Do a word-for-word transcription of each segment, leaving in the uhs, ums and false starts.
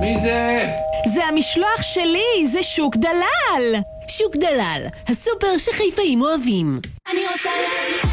מי זה? זה המשלוח שלי, זה שוק דלל. שוק דלל, הסופר שחיפאים אוהבים. אני רוצה להביא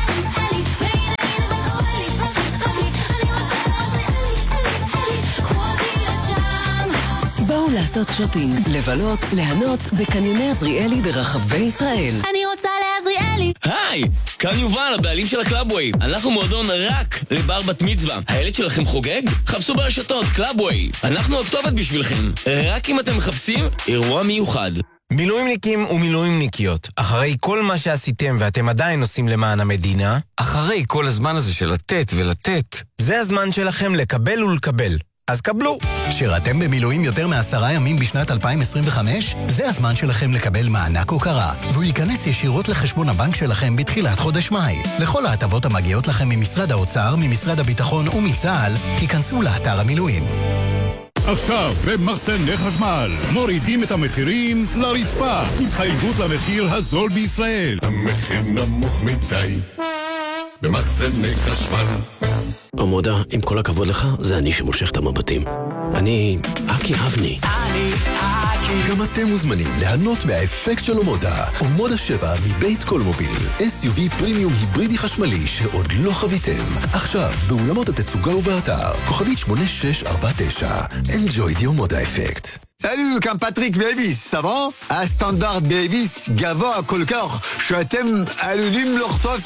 בואו לעשות שופינג, לבלות, ליהנות בקניוני עזריאלי ברחבי ישראל. אני רוצה לעזריאלי. היי, כאן יובל, הבעלים של הקלאבווי. אנחנו מועדון רק לבר בת מצווה. הילד שלכם חוגג? חפשו ברשתות קלאבווי. אנחנו הכתובת בשבילכם. רק אם אתם מחפשים אירוע מיוחד. מילואימניקים ומילואימניקיות, אחרי כל מה שעשיתם ואתם עדיין עושים למען המדינה, אחרי כל הזמן הזה של לתת ולתת, זה הזמן שלכם לקבל ולקבל. אז קבלו. שירתם במילואים יותר מעשרה ימים בשנת אלפיים עשרים וחמש? זה הזמן שלכם לקבל מענק הוקרה, והוא ייכנס ישירות לחשבון הבנק שלכם בתחילת חודש מאי. לכל ההטבות המגיעות לכם ממשרד האוצר, ממשרד הביטחון ומצה"ל, תיכנסו לאתר המילואים. עכשיו במחסני חשמל מורידים את המחירים לרצפה. התחייבות למחיר הזול בישראל. המחיר נמוך מדי במחסני חשמל. עמודה, עם כל הכבוד לך, זה אני שמושך את המבטים. אני אקי אבני. אני אקי. גם אתם מוזמנים ליהנות מהאפקט של עמודה. עמודה שבע מבית קולמוביל. אס יו וי פרימיום היברידי חשמלי שעוד לא חוויתם. עכשיו, באולמות התצוגה ובאתר. כוכבית שמונה שש ארבע תשע. Enjoy the עמודה אפקט. Salut, comme Patrick Davis, ça va? Un standard Davis גבוה כל כך שאתם עלולים לחטוף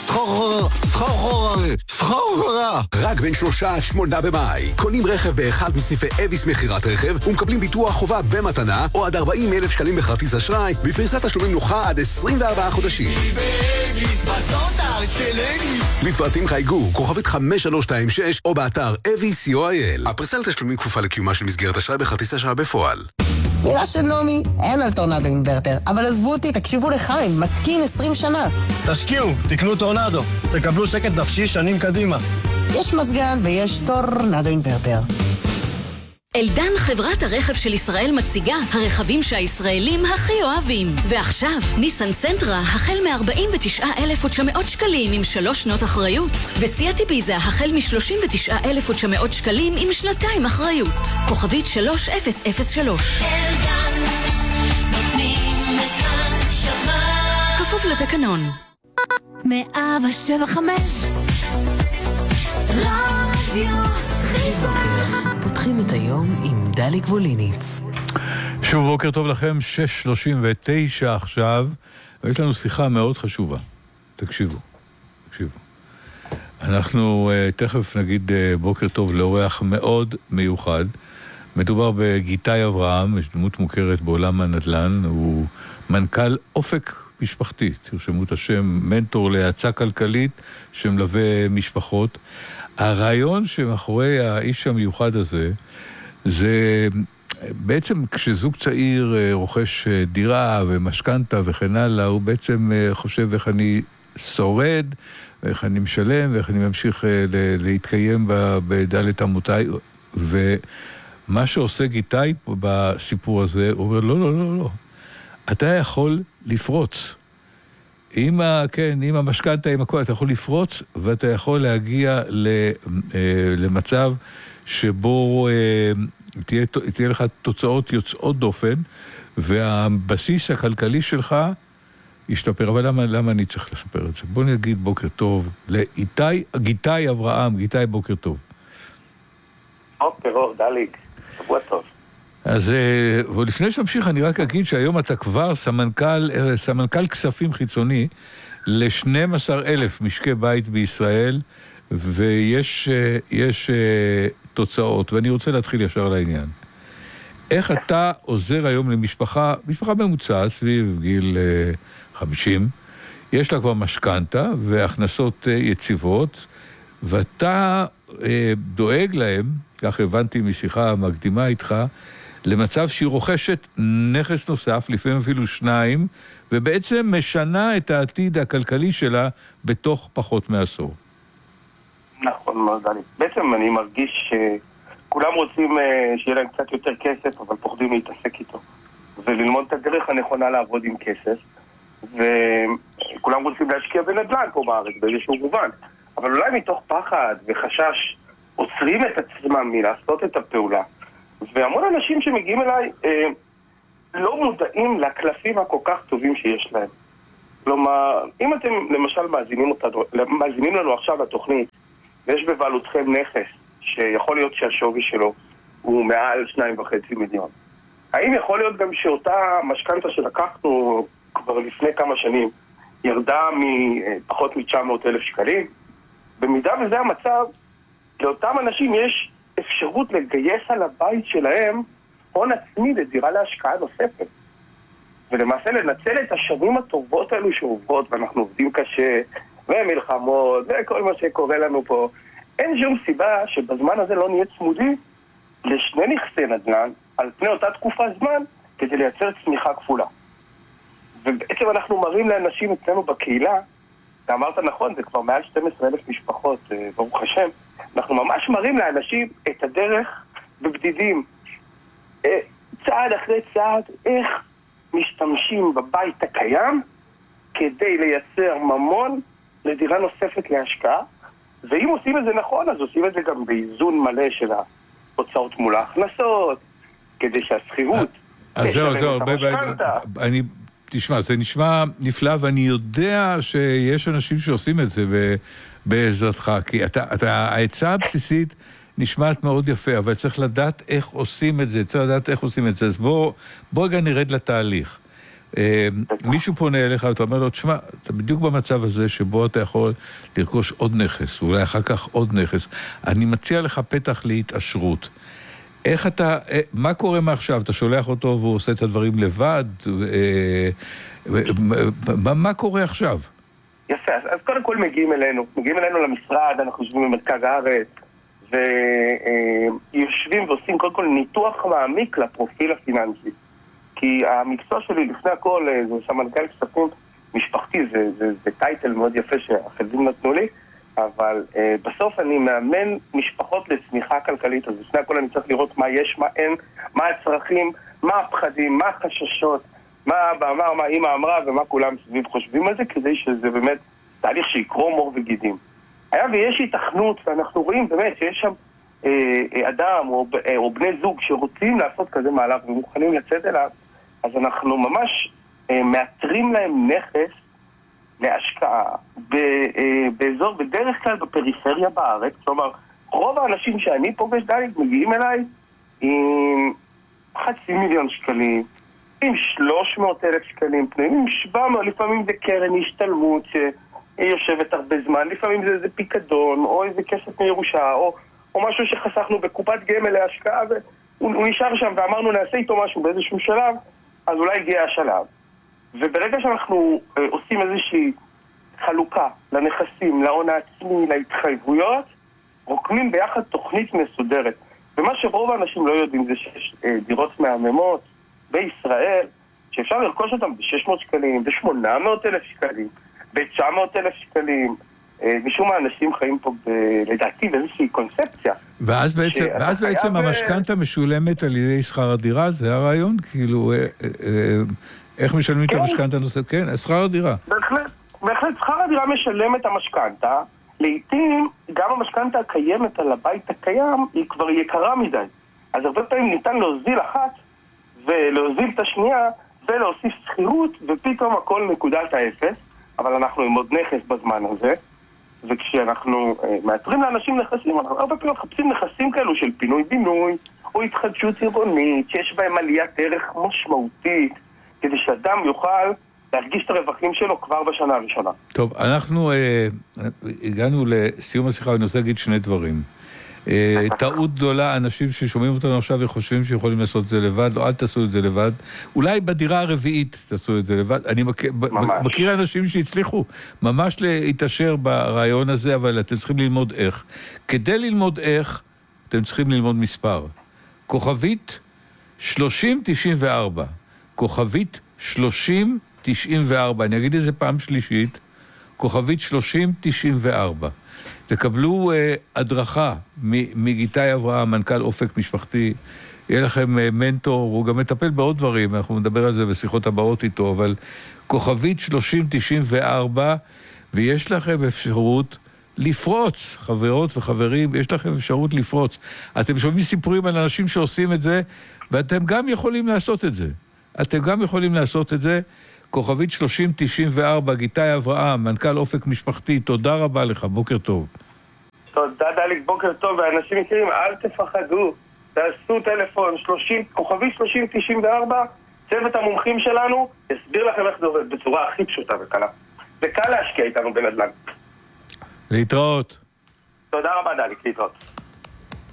סחרחרה. רק בין שלושה עד שמונה במאי קונים רכב באחד מסניפי אביס מחירת רכב ומקבלים ביטוח חובה במתנה או עד ארבעים אלף שקלים בכרטיס אשראי בפריסת תשלומים נוחה עד עשרים וארבעה חודשים. באביס, בסטנדרט של אביס. לפרטים חייגו כוכבית חמש שלוש שתיים שש או באתר אביס סי או איי אל. הפריסה לתשלומים כפופה לקיומה של מסגרת אשראי בכרטיס אשראי בפועל. מילה של נעמי, אין על טורנדו אינברטר, אבל עזבו אותי, תקשיבו לחיים, מתקין עשרים שנה. תשקיעו, תקנו טורנדו, תקבלו שקט נפשי שנים קדימה. יש מזגן ויש טורנדו אינברטר. אלדן, חברת הרכב של ישראל, מציגה הרכבים שהישראלים הכי אוהבים. ועכשיו, ניסן סנטרה החל מ-ארבעים ותשעה אלף ותשע מאות שקלים עם שלוש שנות אחריות. וסיאט איביזה החל מ-שלושים ותשעה אלף ותשע מאות שקלים עם שנתיים אחריות. כוכבית שלוש אפס אפס שלוש. אלדן, נותנים את הנשמה. כפוף לתקנון. מאה שבע חמש רדיו חיפה. פותחים את היום עם דלי גבוליניץ. שוב בוקר טוב לכם, שש שלושים ותשע עכשיו, ויש לנו שיחה מאוד חשובה. תקשיבו, תקשיבו. אנחנו uh, תכף נגיד uh, בוקר טוב לאורח מאוד מיוחד. מדובר בגיטאי אברהם, יש דמות מוכרת בעולם הנדל"ן, הוא מנכ"ל אופק משפחתי, תרשמו את השם, מנטור להאצה כלכלית שמלווה משפחות. הרעיון שמאחורי האיש המיוחד הזה, זה בעצם כשזוג צעיר רוכש דירה ומשכנתה וכן הלאה, הוא בעצם חושב איך אני שורד, ואיך אני משלם, ואיך אני ממשיך להתקיים בדלת אמותיי, ומה שעושה גיטאי בסיפור הזה, הוא אומר, לא, לא, לא, לא. אתה יכול לפרוץ. עם ה, כן, עם המשכנתה, עם הכל, אתה יכול לפרוץ, ואתה יכול להגיע למצב שבו תהיה, תהיה לך תוצאות יוצאות דופן, והבסיס הכלכלי שלך ישתפר. אבל למה, למה אני צריך לספר את זה? בוא נגיד בוקר טוב לאיתי, גיטאי אברהם, גיטאי בוקר טוב. בוקר טוב, דליק, שבוע טוב. אז ולפני שמשיך אני רק אגיד שהיום אתה כבר סמנכ"ל, סמנכ"ל כספים חיצוני ל-שנים עשר אלף משקי בית בישראל, ויש יש תוצאות, ואני רוצה להתחיל ישר לעניין. איך אתה עוזר היום למשפחה, משפחה ממוצעת סביב גיל חמישים, יש לה כבר משכנתה והכנסות יציבות, ואתה דואג להם, כך הבנתי משיחה מקדימה איתך, למצב שהיא רוכשת נכס נוסף, לפעמים אפילו שניים, ובעצם משנה את העתיד הכלכלי שלה בתוך פחות מעשור. נכון מאוד, דני. בעצם אני מרגיש שכולם רוצים שיהיה להם קצת יותר כסף, אבל פוחדים להתעסק איתו. וללמוד את הדרך הנכונה לעבוד עם כסף. וכולם רוצים להשקיע בנדל"ן פה בארץ, באיזשהו מובן. אבל אולי מתוך פחד וחשש עוצרים את עצמם מלעשות את הפעולה. והמון אנשים שמגיעים אליי אה, לא מודעים לקלפים הכל כך טובים שיש להם. כלומר, אם אתם למשל מאזינים, אותנו, מאזינים לנו עכשיו לתוכנית, ויש בבעלותכם נכס שיכול להיות שהשווי שלו הוא מעל שניים וחצי מיליון. האם יכול להיות גם שאותה משכנתה שלקחנו כבר לפני כמה שנים ירדה מפחות מ-תשע מאות אלף שקלים? במידה וזה המצב, לאותם אנשים יש אפשרות לגייס על הבית שלהם הון עצמי לדירה להשקעה נוספת. ולמעשה לנצל את השנים הטובות האלו שעוברות, ואנחנו עובדים קשה, ומלחמות, וכל מה שקורה לנו פה. אין שום סיבה שבזמן הזה לא נהיה צמודים לשני נכסי נדל"ן על פני אותה תקופה זמן כדי לייצר צמיחה כפולה. ובעצם אנחנו מראים לאנשים אצלנו בקהילה, ואמרת נכון, זה כבר מעל שנים עשר אלף משפחות, ברוך השם, אנחנו ממש מראים לאנשים את הדרך בבדידים, צעד אחרי צעד, איך משתמשים בבית הקיים כדי לייצר ממון לדירה נוספת להשקעה, ואם עושים את זה נכון, אז עושים את זה גם באיזון מלא של ההוצאות מול ההכנסות, כדי שהשכירות אז זהו, זהו, אני, תשמע, זה נשמע נפלא, ואני יודע שיש אנשים שעושים את זה בעזרתך, כי אתה, אתה, העצה הבסיסית נשמעת מאוד יפה, אבל צריך לדעת איך עושים את זה, צריך לדעת איך עושים את זה, אז בוא, בוא רגע נרד לתהליך. מישהו פונה אליך, אתה אומר לו, תשמע, אתה בדיוק במצב הזה שבו אתה יכול לרכוש עוד נכס, ואולי אחר כך עוד נכס. אני מציע לך פתח להתעשרות. איך אתה, מה קורה מעכשיו? אתה שולח אותו והוא עושה את הדברים לבד? מה, מה קורה עכשיו? יפה, אז, אז קודם כל מגיעים אלינו. מגיעים אלינו למשרד, אנחנו יושבים במרכז הארץ, ויושבים ועושים קודם כל ניתוח מעמיק לפרופיל הפיננסי. כי המקצוע שלי לפני הכל זה סמנכ"ל כספים משפחתי, זה, זה, זה טייטל מאוד יפה שהחלדים נתנו לי, אבל uh, בסוף אני מאמן משפחות לצמיחה כלכלית, אז לפני הכל אני צריך לראות מה יש, מה אין, מה הצרכים, מה הפחדים, מה החששות, מה אבא אמר, מה אמא אמרה ומה כולם סביב חושבים על זה, כדי שזה באמת תהליך שיקרום מור וגידים. היה ויש התכנות, ואנחנו רואים באמת שיש שם אה, אה, אדם או, אה, או בני זוג שרוצים לעשות כזה מהלך ומוכנים לצאת אליו, אז אנחנו ממש אה, מאתרים להם נכס להשקעה ב, אה, באזור, בדרך כלל בפריפריה בארץ. כלומר, רוב האנשים שאני פוגש דייג מגיעים אליי עם חצי מיליון שקלים, עם שלוש מאות אלף שקלים פנויים, עם שבע מאות, לפעמים זה קרן השתלמות שהיא יושבת הרבה זמן, לפעמים זה, זה פיקדון, או איזה כסף מירושה, או, או משהו שחסכנו בקופת גמל להשקעה, והוא נשאר שם ואמרנו נעשה איתו משהו באיזשהו שלב, אז אולי הגיע השלב. וברגע שאנחנו אה, עושים איזושהי חלוקה לנכסים, להון העצמי, להתחייבויות, רוקמים ביחד תוכנית מסודרת. ומה שרוב האנשים לא יודעים זה שיש אה, דירות מהממות בישראל, שאפשר לרכוש אותם ב-שש מאות שקלים, ב-שמונה מאות אלף שקלים, ב-תשע מאות אלף שקלים. אה, משום מה אנשים חיים פה ב... לדעתי באיזושהי קונספציה. ואז בעצם, ואז בעצם המשכנתה משולמת על ידי שכר הדירה, זה הרעיון? כאילו... אה, אה, איך משלמים את המשכנתה הנוספת? כן, שכר הדירה. בהחלט, בהחלט שכר הדירה משלם את המשכנתה. לעתים גם המשכנתה הקיימת על הבית הקיים היא כבר יקרה מדי. אז הרבה פעמים ניתן להוזיל אחת ולהוזיל את השנייה ולהוסיף שכירות, ופתאום הכל נקודת האפס. אבל אנחנו עם עוד נכס בזמן הזה, וכשאנחנו אה, מאתרים לאנשים נכסים, אנחנו הרבה פעמים מחפשים נכסים כאלו של פינוי-בינוי או התחדשות עירונית שיש בהם עליית ערך משמעותית, כדי שאדם יוכל להרגיש את הרווחים שלו כבר בשנה הראשונה. טוב, אנחנו אה, הגענו לסיום השיחה, ואני רוצה להגיד שני דברים. אה, טעות גדולה, אנשים ששומעים אותנו עכשיו וחושבים שיכולים לעשות את זה לבד, או אל תעשו את זה לבד. אולי בדירה הרביעית תעשו את זה לבד. אני מכיר, מכיר אנשים שהצליחו ממש להתעשר ברעיון הזה, אבל אתם צריכים ללמוד איך. כדי ללמוד איך, אתם צריכים ללמוד מספר. כוכבית שלושים תשעים וארבע. כוכבית שלושים תשעים וארבע, אני אגיד את זה פעם שלישית, כוכבית שלושים תשעים וארבע. תקבלו אה, הדרכה מגיטאי אברהם, מנכ"ל אופק משפחתי, יהיה לכם אה, מנטור, הוא גם מטפל בעוד דברים, אנחנו נדבר על זה בשיחות הבאות איתו, אבל כוכבית שלושים תשעים וארבע, ויש לכם אפשרות לפרוץ, חברות וחברים, יש לכם אפשרות לפרוץ. אתם שומעים סיפורים על אנשים שעושים את זה, ואתם גם יכולים לעשות את זה. אתם גם יכולים לעשות את זה. כוכבית שלושים תשעים וארבע, גיטאי אברהם, מנכ"ל אופק משפחתי, תודה רבה לך, בוקר טוב. תודה דליק, בוקר טוב, ואנשים מכירים, אל תפחדו, תעשו טלפון, שלושים, כוכבית שלושים תשעים וארבע, צוות המומחים שלנו יסביר לכם איך זה עובד בצורה הכי פשוטה וקלה. זה קל להשקיע איתנו בנדל"ן. להתראות. תודה רבה דליק, להתראות.